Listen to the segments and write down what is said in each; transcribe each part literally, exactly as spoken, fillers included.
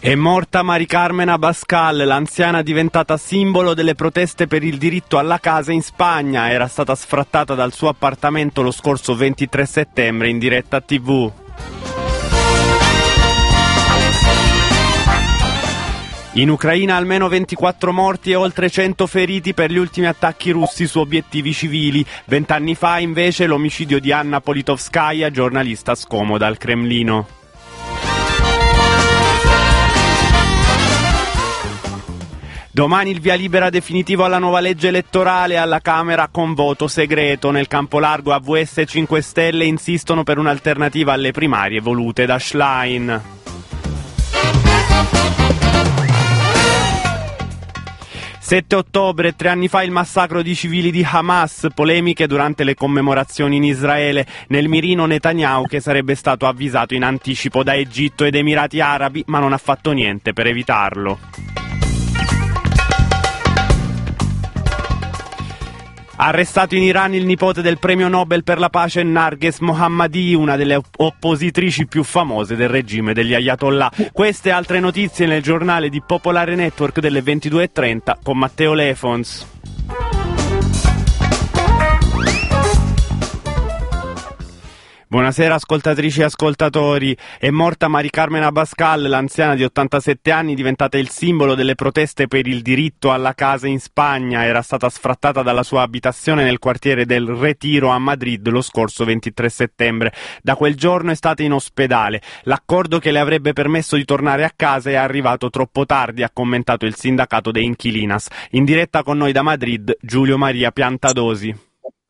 È morta Mari Carmen Abascal, l'anziana diventata simbolo delle proteste per il diritto alla casa in Spagna. Era stata sfrattata dal suo appartamento lo scorso ventitré settembre in diretta tivù. In Ucraina almeno ventiquattro morti e oltre cento feriti per gli ultimi attacchi russi su obiettivi civili. Vent'anni fa invece l'omicidio di Anna Politovskaya, giornalista scomoda al Cremlino. Domani il via libera definitivo alla nuova legge elettorale alla Camera con voto segreto. Nel campo largo A V S e cinque Stelle insistono per un'alternativa alle primarie volute da Schlein. sette ottobre, tre anni fa il massacro di civili di Hamas, polemiche durante le commemorazioni in Israele. Nel mirino Netanyahu, che sarebbe stato avvisato in anticipo da Egitto ed Emirati Arabi, ma non ha fatto niente per evitarlo. Arrestato in Iran il nipote del premio Nobel per la pace Narges Mohammadi, una delle oppositrici più famose del regime degli Ayatollah. Queste e altre notizie nel giornale di Popolare Network delle ventidue e trenta con Matteo Lefons. Buonasera ascoltatrici e ascoltatori. È morta Mari Carmen Abascal, l'anziana di ottantasette anni diventata il simbolo delle proteste per il diritto alla casa in Spagna. Era stata sfrattata dalla sua abitazione nel quartiere del Retiro a Madrid lo scorso ventitré settembre. Da quel giorno è stata in ospedale. L'accordo che le avrebbe permesso di tornare a casa è arrivato troppo tardi, ha commentato il sindacato de Inquilinas. In diretta con noi da Madrid, Giulio Maria Piantadosi.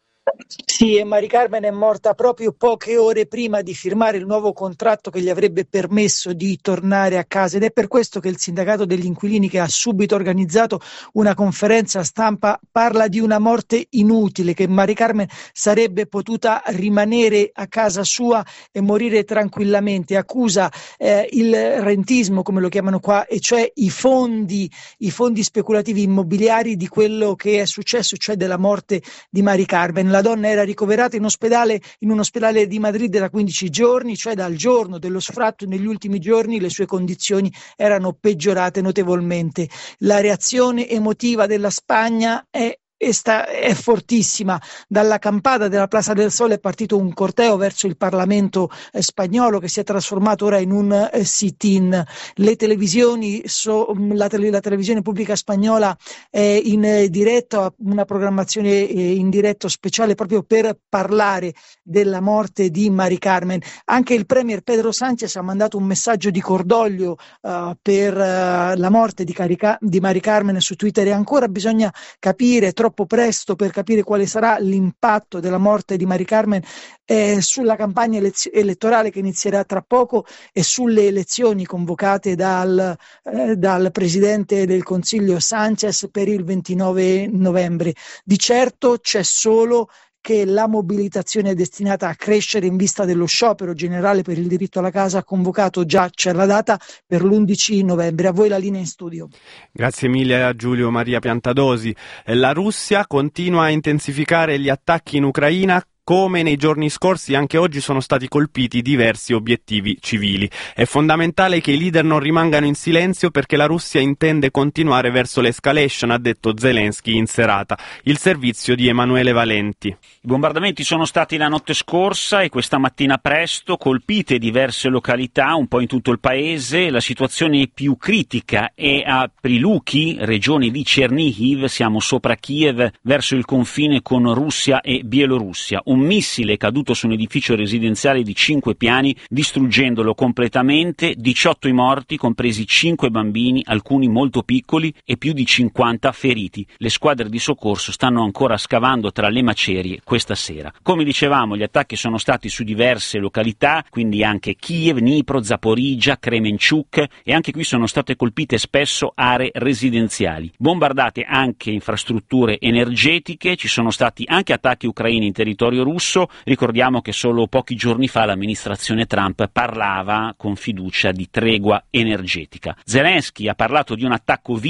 Sì, e Mari Carmen è morta proprio poche ore prima di firmare il nuovo contratto che gli avrebbe permesso di tornare a casa, ed è per questo che il sindacato degli inquilini, che ha subito organizzato una conferenza stampa, parla di una morte inutile, che Mari Carmen sarebbe potuta rimanere a casa sua e morire tranquillamente. Accusa eh, il rentismo, come lo chiamano qua, e cioè i fondi, i fondi speculativi immobiliari di quello che è successo, cioè della morte di Mari Carmen. La donna era ricoverata in ospedale, in un ospedale di Madrid da quindici giorni, cioè dal giorno dello sfratto. Negli ultimi giorni le sue condizioni erano peggiorate notevolmente. La reazione emotiva della Spagna è E sta, è fortissima. Dalla campata della Plaza del Sol è partito un corteo verso il Parlamento eh, spagnolo, che si è trasformato ora in un eh, sit-in. Le televisioni, so, la, tele, la televisione pubblica spagnola è in eh, diretta, una programmazione eh, in diretto speciale proprio per parlare della morte di Mari Carmen. Anche il premier Pedro Sánchez ha mandato un messaggio di cordoglio uh, per uh, la morte di, Carica, di Mari Carmen su Twitter, e ancora bisogna capire, troppo presto per capire quale sarà l'impatto della morte di Mari Carmen eh, sulla campagna elez- elettorale che inizierà tra poco e sulle elezioni convocate dal, eh, dal Presidente del Consiglio Sánchez per il ventinove novembre. Di certo c'è solo che la mobilitazione è destinata a crescere in vista dello sciopero generale per il diritto alla casa convocato, già c'è la data, per l'undici novembre. A voi la linea in studio. Grazie mille a Giulio Maria Piantadosi. La Russia continua a intensificare gli attacchi in Ucraina. Come nei giorni scorsi, anche oggi sono stati colpiti diversi obiettivi civili. È fondamentale che i leader non rimangano in silenzio, perché la Russia intende continuare verso l'escalation, ha detto Zelensky in serata. Il servizio di Emanuele Valenti. I bombardamenti sono stati la notte scorsa e questa mattina presto, colpite diverse località un po' in tutto il paese. La situazione più critica è a Priluki, regione di Chernihiv, siamo sopra Kiev, verso il confine con Russia e Bielorussia. Un missile è caduto su un edificio residenziale di cinque piani, distruggendolo completamente. diciotto i morti, compresi cinque bambini, alcuni molto piccoli, e più di cinquanta feriti. Le squadre di soccorso stanno ancora scavando tra le macerie questa sera. Come dicevamo, gli attacchi sono stati su diverse località, quindi anche Kiev, Dnipro, Zaporizhzhia, Kremenchuk, e anche qui sono state colpite spesso aree residenziali. Bombardate anche infrastrutture energetiche, ci sono stati anche attacchi ucraini in territorio russo. Ricordiamo che solo pochi giorni fa l'amministrazione Trump parlava con fiducia di tregua energetica. Zelensky ha parlato di un attacco vile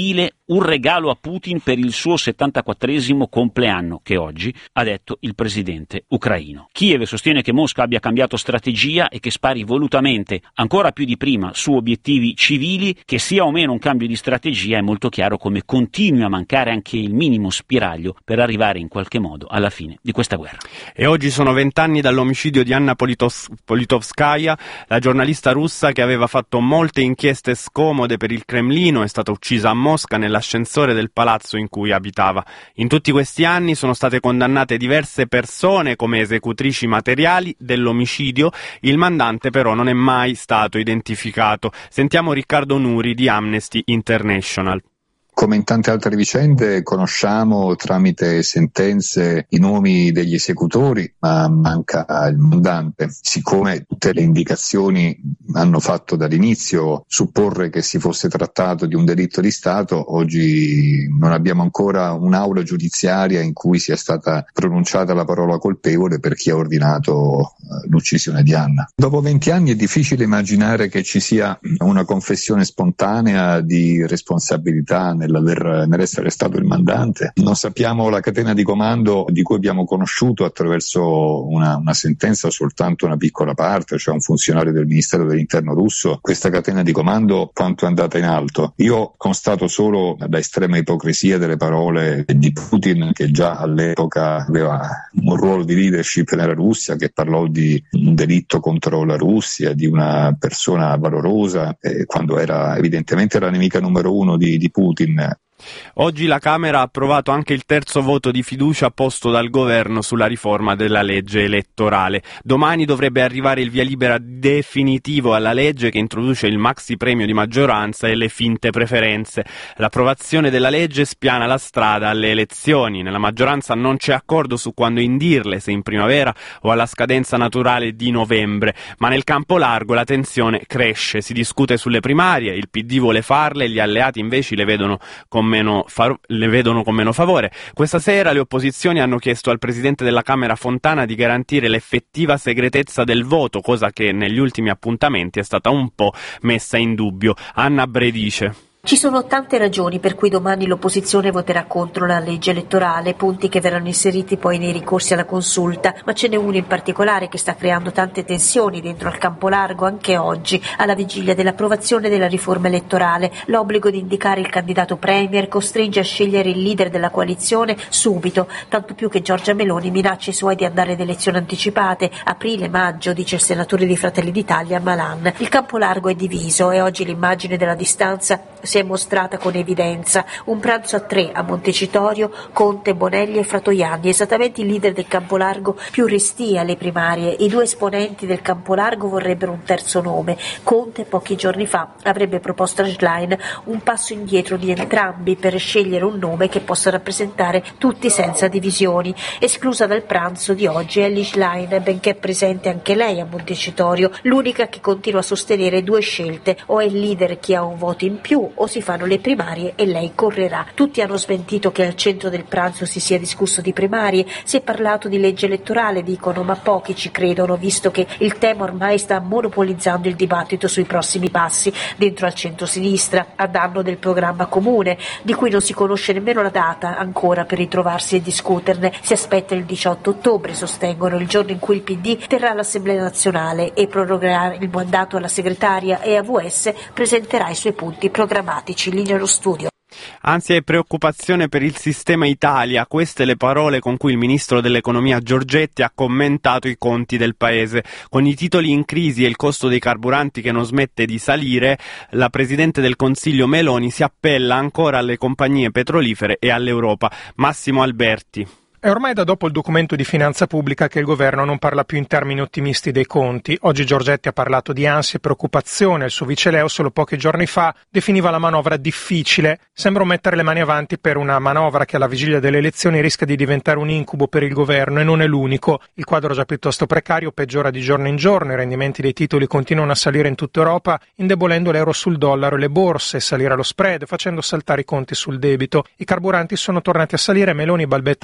un regalo a Putin per il suo settantaquattresimo compleanno, che oggi ha detto il presidente ucraino. Kiev sostiene che Mosca abbia cambiato strategia e che spari volutamente, ancora più di prima, su obiettivi civili. Che sia o meno un cambio di strategia, è molto chiaro come continui a mancare anche il minimo spiraglio per arrivare in qualche modo alla fine di questa guerra. E oggi sono vent'anni dall'omicidio di Anna Politos- Politkovskaya, la giornalista russa che aveva fatto molte inchieste scomode per il Cremlino. È stata uccisa a Mosca nell'ascensore del palazzo in cui abitava. In tutti questi anni sono state condannate diverse persone come esecutrici materiali dell'omicidio. Il mandante però non è mai stato identificato. Sentiamo Riccardo Nuri di Amnesty International. Come in tante altre vicende conosciamo tramite sentenze i nomi degli esecutori, ma manca il mandante. Siccome tutte le indicazioni hanno fatto dall'inizio supporre che si fosse trattato di un delitto di Stato, oggi non abbiamo ancora un'aula giudiziaria in cui sia stata pronunciata la parola colpevole per chi ha ordinato l'uccisione di Anna. Dopo venti anni è difficile immaginare che ci sia una confessione spontanea di responsabilità nell'aver, nell'essere stato il mandante. Non sappiamo la catena di comando di cui abbiamo conosciuto attraverso una, una sentenza soltanto una piccola parte, cioè un funzionario del Ministero dell'Interno russo. Questa catena di comando quanto è andata in alto? Io constato solo la estrema ipocrisia delle parole di Putin, che già all'epoca aveva un ruolo di leadership nella Russia, che parlò di un delitto contro la Russia, di una persona valorosa, eh, quando era evidentemente la nemica numero uno di, di Putin. Oggi la Camera ha approvato anche il terzo voto di fiducia posto dal governo sulla riforma della legge elettorale. Domani dovrebbe arrivare il via libera definitivo alla legge che introduce il maxi premio di maggioranza e le finte preferenze. L'approvazione della legge spiana la strada alle elezioni. Nella maggioranza non c'è accordo su quando indirle, se in primavera o alla scadenza naturale di novembre, ma nel campo largo la tensione cresce. Si discute sulle primarie, il P D vuole farle, gli alleati invece le vedono con meno fa- le vedono con meno favore. Questa sera le opposizioni hanno chiesto al presidente della Camera Fontana di garantire l'effettiva segretezza del voto, cosa che negli ultimi appuntamenti è stata un po' messa in dubbio. Anna Bredice. Ci sono tante ragioni per cui domani l'opposizione voterà contro la legge elettorale, punti che verranno inseriti poi nei ricorsi alla consulta, ma ce n'è uno in particolare che sta creando tante tensioni dentro al campo largo anche oggi, alla vigilia dell'approvazione della riforma elettorale. L'obbligo di indicare il candidato premier costringe a scegliere il leader della coalizione subito, tanto più che Giorgia Meloni minaccia i suoi di andare ad elezioni anticipate, aprile-maggio, dice il senatore di Fratelli d'Italia Malan. Il campo largo è diviso e oggi l'immagine della distanza si è mostrata con evidenza. Un pranzo a tre a Montecitorio, Conte, Bonelli e Fratoianni, esattamente il leader del Campolargo più restii alle primarie. I due esponenti del Campolargo vorrebbero un terzo nome. Conte pochi giorni fa avrebbe proposto a Schlein un passo indietro di entrambi per scegliere un nome che possa rappresentare tutti senza divisioni. Esclusa dal pranzo di oggi è Elly Schlein, benché presente anche lei a Montecitorio, l'unica che continua a sostenere due scelte: o è il leader chi ha un voto in più o si fanno le primarie e lei correrà. Tutti hanno smentito che al centro del pranzo si sia discusso di primarie, si è parlato di legge elettorale, dicono, ma pochi ci credono, visto che il tema ormai sta monopolizzando il dibattito sui prossimi passi dentro al centro-sinistra, a danno del programma comune, di cui non si conosce nemmeno la data ancora per ritrovarsi e discuterne. Si aspetta il diciotto ottobre, sostengono, il giorno in cui il P D terrà l'Assemblea nazionale e prorogherà il mandato alla segretaria e A V S presenterà i suoi punti programmatici. Linea allo studio. Ansia e preoccupazione per il sistema Italia, queste le parole con cui il ministro dell'economia Giorgetti ha commentato i conti del paese. Con i titoli in crisi e il costo dei carburanti che non smette di salire, la Presidente del Consiglio Meloni si appella ancora alle compagnie petrolifere e all'Europa. Massimo Alberti. È ormai da dopo il documento di finanza pubblica che il governo non parla più in termini ottimisti dei conti. Oggi Giorgetti ha parlato di ansia e preoccupazione. Il suo vice Leo solo pochi giorni fa definiva la manovra difficile. Sembra mettere le mani avanti per una manovra che alla vigilia delle elezioni rischia di diventare un incubo per il governo, e non è l'unico. Il quadro già piuttosto precario peggiora di giorno in giorno. I rendimenti dei titoli continuano a salire in tutta Europa, indebolendo l'euro sul dollaro e le borse, salire lo spread, facendo saltare i conti sul debito. I carburanti sono tornati a salire. Meloni balbetta di nuovo di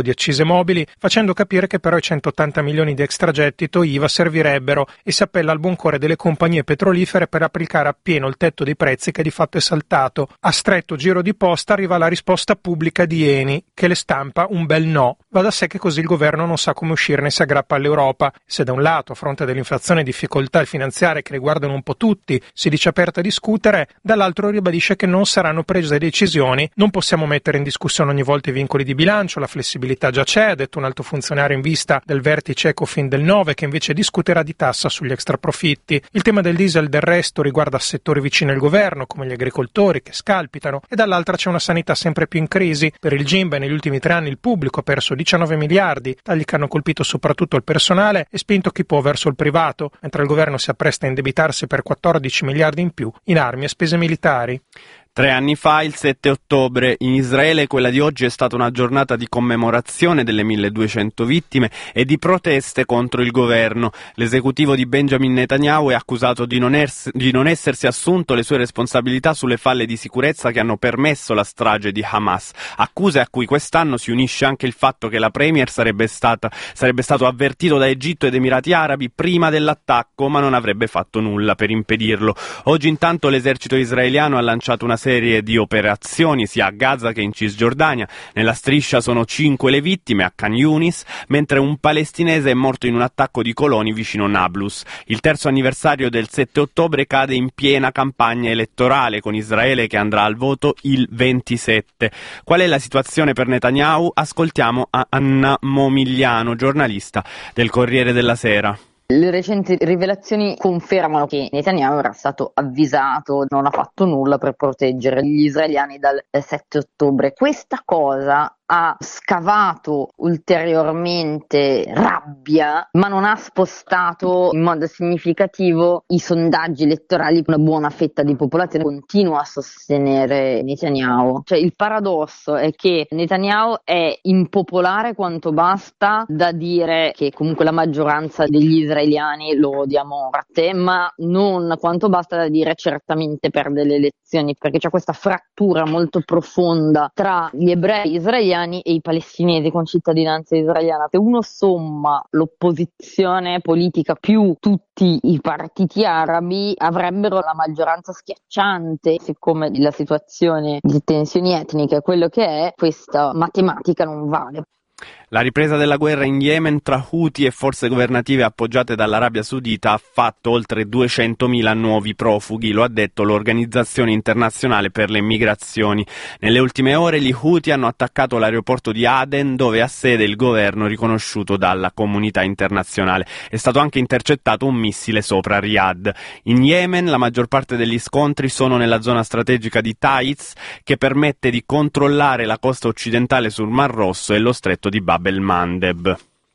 di accise mobili, facendo capire che però i centottanta milioni di extragettito I V A servirebbero, e si appella al buon cuore delle compagnie petrolifere per applicare appieno il tetto dei prezzi che di fatto è saltato. A stretto giro di posta arriva la risposta pubblica di Eni, che le stampa un bel no. Va da sé che così il governo non sa come uscirne e si aggrappa all'Europa. Se da un lato, a fronte dell'inflazione e difficoltà finanziarie che riguardano un po' tutti, si dice aperta a discutere, dall'altro ribadisce che non saranno prese decisioni. Non possiamo mettere in discussione ogni volta i vincoli di bilancio, la flessibilità già c'è, ha detto un alto funzionario in vista del vertice Ecofin del nove, che invece discuterà di tassa sugli extraprofitti. Il tema del diesel del resto riguarda settori vicini al governo, come gli agricoltori che scalpitano, e dall'altra c'è una sanità sempre più in crisi. Per il Gimbe negli ultimi tre anni il pubblico ha perso diciannove miliardi, tagli che hanno colpito soprattutto il personale e spinto chi può verso il privato, mentre il governo si appresta a indebitarsi per quattordici miliardi in più in armi e spese militari. Tre anni fa, il sette ottobre, in Israele quella di oggi è stata una giornata di commemorazione delle milleduecento vittime e di proteste contro il governo. L'esecutivo di Benjamin Netanyahu è accusato di non, ers- di non essersi assunto le sue responsabilità sulle falle di sicurezza che hanno permesso la strage di Hamas, accuse a cui quest'anno si unisce anche il fatto che la premier sarebbe, stata, sarebbe stato avvertito da Egitto ed Emirati Arabi prima dell'attacco, ma non avrebbe fatto nulla per impedirlo. Oggi intanto l'esercito israeliano ha lanciato una serie di operazioni sia a Gaza che in Cisgiordania. Nella striscia sono cinque le vittime a Khan Yunis, mentre un palestinese è morto in un attacco di coloni vicino Nablus. Il terzo anniversario del sette ottobre cade in piena campagna elettorale, con Israele che andrà al voto il ventisette. Qual è la situazione per Netanyahu? Ascoltiamo a Anna Momigliano, giornalista del Corriere della Sera. Le recenti rivelazioni confermano che Netanyahu era stato avvisato, non ha fatto nulla per proteggere gli israeliani dal sette ottobre. Questa cosa ha scavato ulteriormente rabbia, ma non ha spostato in modo significativo i sondaggi elettorali. Una buona fetta di popolazione continua a sostenere Netanyahu. Cioè, il paradosso è che Netanyahu è impopolare quanto basta da dire che comunque la maggioranza degli israeliani lo odia a morte, ma non quanto basta da dire certamente perde le elezioni, perché c'è questa frattura molto profonda tra gli ebrei israeliani e i palestinesi con cittadinanza israeliana. Se uno somma l'opposizione politica più tutti i partiti arabi, avrebbero la maggioranza schiacciante. Siccome la situazione di tensioni etniche è quello che è, questa matematica non vale. La ripresa della guerra in Yemen tra Houthi e forze governative appoggiate dall'Arabia Saudita ha fatto oltre duecentomila nuovi profughi, lo ha detto l'Organizzazione Internazionale per le Migrazioni. Nelle ultime ore gli Houthi hanno attaccato l'aeroporto di Aden, dove ha sede il governo riconosciuto dalla comunità internazionale. È stato anche intercettato un missile sopra Riyadh. In Yemen la maggior parte degli scontri sono nella zona strategica di Taiz, che permette di controllare la costa occidentale sul Mar Rosso e lo stretto di Bab el Mandeb.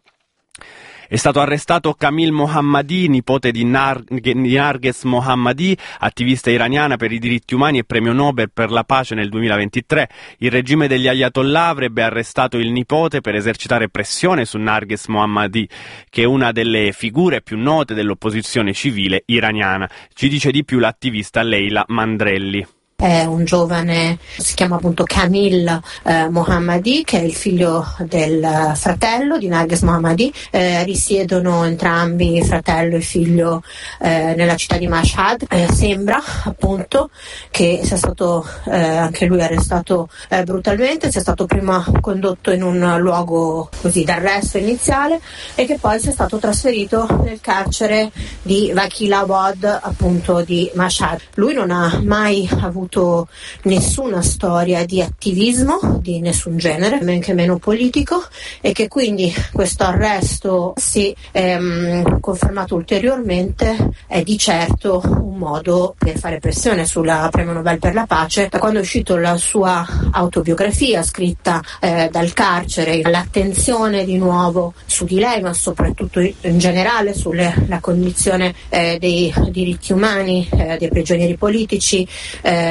È stato arrestato Kamil Mohammadi, nipote di, Nar- di Narges Mohammadi, attivista iraniana per i diritti umani e premio Nobel per la pace nel duemilaventitré. Il regime degli Ayatollah avrebbe arrestato il nipote per esercitare pressione su Narges Mohammadi, che è una delle figure più note dell'opposizione civile iraniana. Ci dice di più l'attivista Leila Mandrelli. È un giovane, si chiama appunto Kamil eh, Mohammadi, che è il figlio del fratello di Narges Mohammadi. Eh, risiedono entrambi, fratello e figlio, eh, nella città di Mashhad. Eh, sembra appunto che sia stato eh, anche lui arrestato eh, brutalmente, sia stato prima condotto in un luogo così d'arresto iniziale e che poi sia stato trasferito nel carcere di Vakilabad, appunto di Mashhad. Lui non ha mai avuto nessuna storia di attivismo di nessun genere, men che meno politico, e che quindi questo arresto, se ehm, confermato ulteriormente, è di certo un modo per fare pressione sulla premio Nobel per la pace. Da quando è uscito la sua autobiografia scritta eh, dal carcere, l'attenzione di nuovo su di lei, ma soprattutto in generale sulla condizione eh, dei diritti umani, eh, dei prigionieri politici, eh,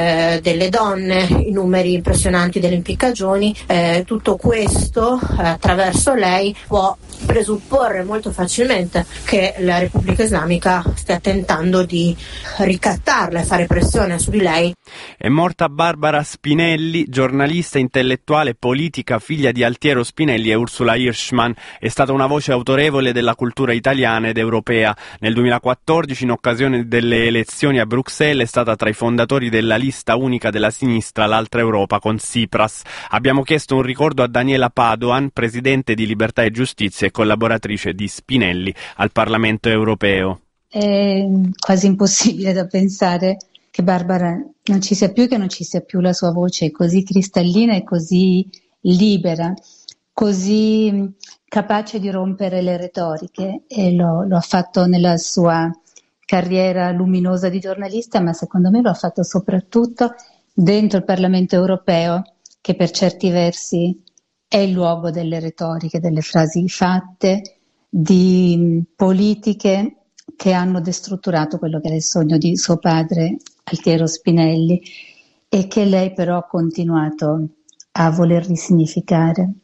eh, delle donne, i numeri impressionanti delle impiccagioni, eh, tutto questo eh, attraverso lei può presupporre molto facilmente che la Repubblica Islamica stia tentando di ricattarla e fare pressione su di lei. È morta Barbara Spinelli, giornalista, intellettuale e politica, figlia di Altiero Spinelli e Ursula Hirschman. È stata una voce autorevole della cultura italiana ed europea. Nel duemilaquattordici, in occasione delle elezioni a Bruxelles, è stata tra i fondatori della lista unica della sinistra L'Altra Europa con Tsipras. Abbiamo chiesto un ricordo a Daniela Padoan, presidente di Libertà e Giustizia e collaboratrice di Spinelli al Parlamento europeo. È quasi impossibile da pensare che Barbara non ci sia più, che non ci sia più la sua voce così cristallina e così libera, così capace di rompere le retoriche, e lo, lo ha fatto nella sua carriera luminosa di giornalista, ma secondo me lo ha fatto soprattutto dentro il Parlamento europeo, che per certi versi è il luogo delle retoriche, delle frasi fatte, di politiche che hanno destrutturato quello che era il sogno di suo padre Altiero Spinelli, e che lei però ha continuato a voler risignificare.